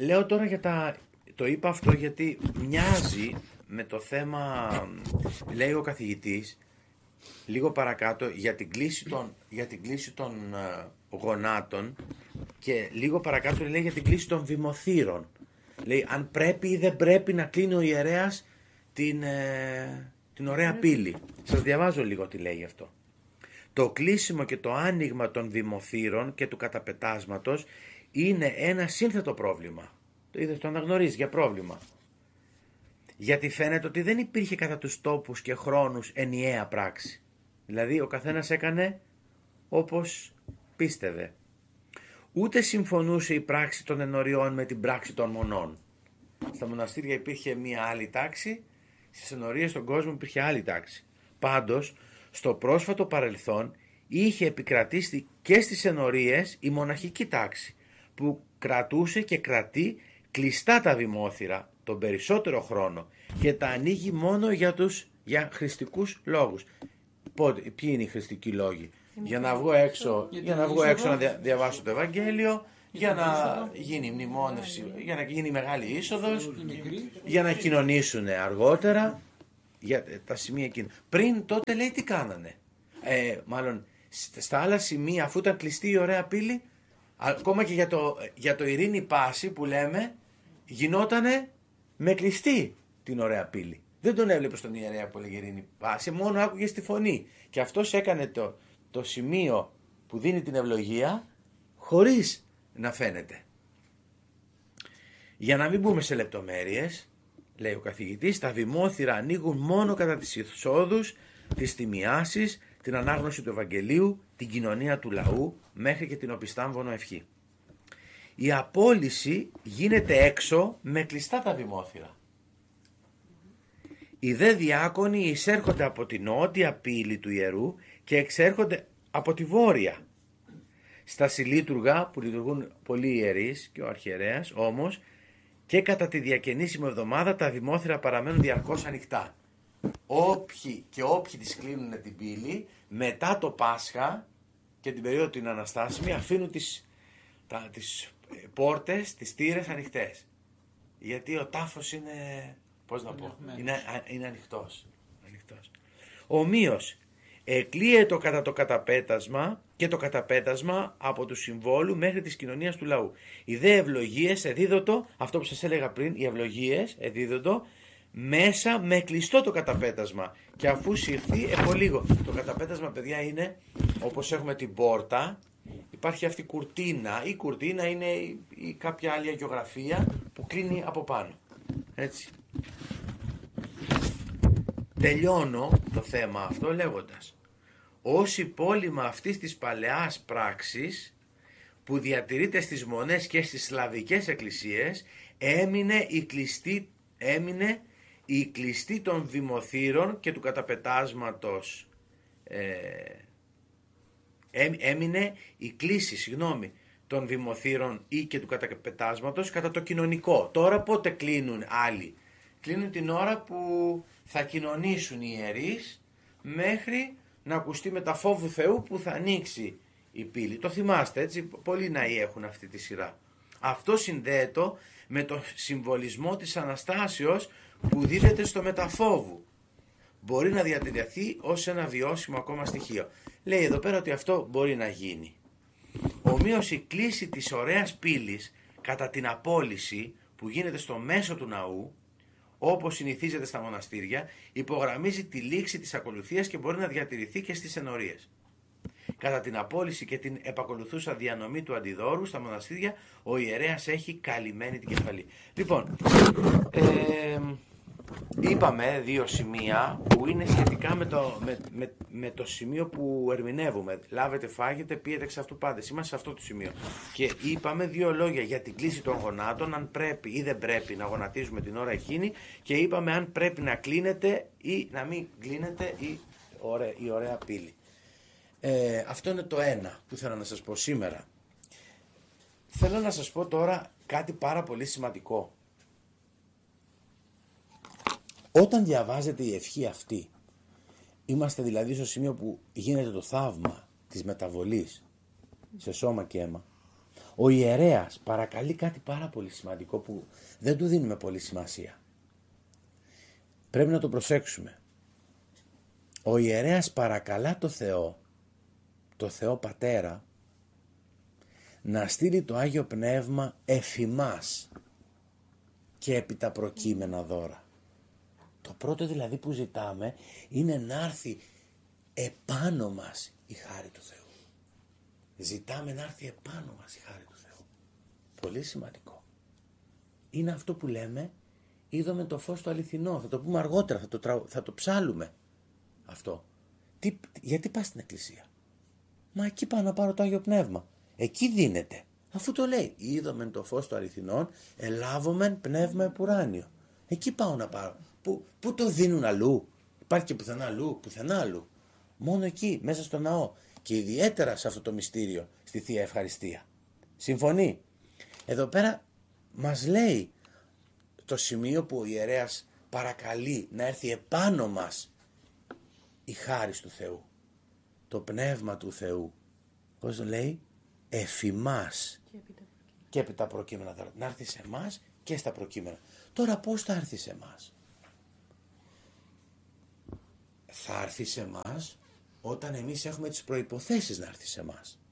λέω τώρα το είπα αυτό γιατί μοιάζει με το θέμα, λέει ο καθηγητής, λίγο παρακάτω για την κλίση των γονάτων και λίγο παρακάτω λέει για την κλίση των βημοθύρων. Λέει αν πρέπει ή δεν πρέπει να κλείνει ο ιερέας την ωραία πύλη. Σας διαβάζω λίγο τι λέει αυτό. Το κλείσιμο και το άνοιγμα των βημοθύρων και του καταπετάσματος είναι ένα σύνθετο πρόβλημα. Το είδες, το αναγνωρίζεις για πρόβλημα. Γιατί φαίνεται ότι δεν υπήρχε κατά τους τόπους και χρόνους ενιαία πράξη. Δηλαδή ο καθένας έκανε όπως πίστευε. Ούτε συμφωνούσε η πράξη των ενωριών με την πράξη των μονών. Στα μοναστήρια υπήρχε μία άλλη τάξη, στις ενορίες στον κόσμο υπήρχε άλλη τάξη. Πάντως, στο πρόσφατο παρελθόν είχε επικρατήσει και στις ενορίες η μοναχική τάξη, που κρατούσε και κρατεί κλειστά τα βημόθυρα τον περισσότερο χρόνο και τα ανοίγει μόνο για χρηστικούς λόγους. Ποιοι είναι οι χρηστικοί λόγοι? Για να βγω έξω, να διαβάσω το Ευαγγέλιο, για να γίνει μνημόνευση, για να γίνει μεγάλη είσοδος, για να κοινωνήσουν αργότερα, για τα σημεία εκείνα. Πριν τότε λέει τι κάνανε? Μάλλον στα άλλα σημεία, αφού ήταν κλειστή η ωραία πύλη, ακόμα και για το ειρήνη πάση που λέμε, γινότανε με κλειστή την ωραία πύλη. Δεν τον έβλεπε στον ιερέα που έλεγε ειρήνη πάση, μόνο άκουγε τη φωνή. Και αυτός έκανε το σημείο που δίνει την ευλογία χωρίς να φαίνεται. Για να μην μπούμε σε λεπτομέρειες, λέει ο καθηγητής, τα βημόθυρα ανοίγουν μόνο κατά τις εισόδους, τις τιμιάσεις, την ανάγνωση του Ευαγγελίου, την κοινωνία του λαού, μέχρι και την οπιστάμβονο ευχή. Η απόλυση γίνεται έξω με κλειστά τα βημόθυρα. Οι δε διάκονοι εισέρχονται από την νότια πύλη του ιερού και εξέρχονται από τη βόρεια. Στα συλλήτουργα που λειτουργούν πολλοί ιερείς και ο αρχιερέας, όμως και κατά τη διακαινήσιμη εβδομάδα τα δημόθυρα παραμένουν διαρκώς ανοιχτά. Όποιοι τις κλείνουν την πύλη μετά το Πάσχα και την περίοδο την Αναστάσιμη αφήνουν τις πόρτες, τις θύρες ανοιχτές. Γιατί ο τάφος είναι, είναι ανοιχτός. Ομοίως, εκλείεται κατά το καταπέτασμα και το καταπέτασμα από του συμβόλου μέχρι της κοινωνίας του λαού. Οι δε ευλογίες εδίδωτο, αυτό που σας έλεγα πριν, οι ευλογίες εδίδωτο μέσα με κλειστό το καταπέτασμα. Και αφού συρθεί επολίγο. Το καταπέτασμα, παιδιά, είναι όπως έχουμε την πόρτα, υπάρχει αυτή η κουρτίνα. Η κουρτίνα είναι ή κάποια άλλη αγιογραφία που κλείνει από πάνω. Έτσι. Τελειώνω το θέμα αυτό λέγοντας, ως υπόλοιμα αυτής της παλαιάς πράξης που διατηρείται στις μονές και στις σλαβικές εκκλησίες, έμεινε η κλειστή των βημοθύρων και του καταπετάσματος, έμεινε η κλίση, των βημοθύρων ή και του καταπετάσματος κατά το κοινωνικό. Τώρα πότε κλείνουν άλλοι? Κλείνουν την ώρα που θα κοινωνήσουν οι ιερείς μέχρι να ακουστεί με τα φόβου Θεού που θα ανοίξει η πύλη. Το θυμάστε, έτσι, πολλοί ναοί έχουν αυτή τη σειρά. Αυτό συνδέεται με το συμβολισμό της Αναστάσεως που δίδεται στο μεταφόβου. Μπορεί να διατηρηθεί ως ένα βιώσιμο ακόμα στοιχείο. Λέει εδώ πέρα ότι αυτό μπορεί να γίνει. Ομοίως η κλίση της ωραίας πύλης κατά την απόλυση που γίνεται στο μέσο του ναού, όπως συνηθίζεται στα μοναστήρια, υπογραμμίζει τη λήξη της ακολουθίας και μπορεί να διατηρηθεί και στις ενορίες. Κατά την απόλυση και την επακολουθούσα διανομή του αντιδόρου στα μοναστήρια, ο ιερέας έχει καλυμμένη την κεφαλή. Λοιπόν, είπαμε δύο σημεία που είναι σχετικά με το σημείο που ερμηνεύουμε. Λάβετε, φάγετε, πίετε εξ αυτού πάντες. Είμαστε σε αυτό το σημείο. Και είπαμε δύο λόγια για την κλίση των γονάτων, αν πρέπει ή δεν πρέπει να γονατίζουμε την ώρα εκείνη, και είπαμε αν πρέπει να κλείνεται ή να μην κλείνεται η ωραία πύλη. Αυτό είναι το ένα που θέλω να σας πω σήμερα. Θέλω να σας πω τώρα κάτι πάρα πολύ σημαντικό. Όταν διαβάζετε η ευχή αυτή, είμαστε δηλαδή στο σημείο που γίνεται το θαύμα της μεταβολής σε σώμα και αίμα. Ο ιερέας παρακαλεί κάτι πάρα πολύ σημαντικό που δεν του δίνουμε πολύ σημασία. Πρέπει να το προσέξουμε. Ο ιερέας παρακαλά το Θεό Πατέρα, να στείλει το Άγιο Πνεύμα εφημάς και επί τα προκείμενα δώρα. Το πρώτο δηλαδή που ζητάμε είναι να έρθει επάνω μας η χάρη του Θεού. Ζητάμε να έρθει επάνω μας η χάρη του Θεού. Πολύ σημαντικό. Είναι αυτό που λέμε, είδαμε το φως το αληθινό. Θα το πούμε αργότερα, θα το ψάλουμε αυτό. Γιατί πας στην εκκλησία? Μα εκεί πάω να πάρω το Άγιο Πνεύμα. Εκεί δίνεται. Αφού το λέει, είδομεν το φως του αληθινών, ελάβομεν πνεύμα επουράνιο. Εκεί πάω να πάρω. Πού το δίνουν αλλού? Υπάρχει και πουθενά αλλού. Μόνο εκεί, μέσα στο ναό. Και ιδιαίτερα σε αυτό το μυστήριο, στη Θεία Ευχαριστία. Συμφωνεί? Εδώ πέρα μας λέει το σημείο που ο ιερέας παρακαλεί να έρθει επάνω μας η χάρις του Θεού. Το πνεύμα του Θεού. Πώς το λέει? Εφημάς και επί τα προκείμενα δώρα. Να έρθει σε εμάς και στα προκείμενα. Τώρα πώς θα έρθει σε εμάς? Θα έρθει σε εμάς όταν εμείς έχουμε τις προϋποθέσεις να έρθει σε εμάς.